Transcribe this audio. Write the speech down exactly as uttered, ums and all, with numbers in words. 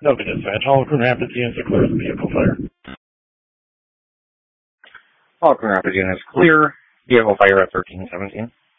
No dispatch. All Coon Rapids units are clear of the vehicle fire. All Coon Rapids units clear. Vehicle fire at thirteen seventeen.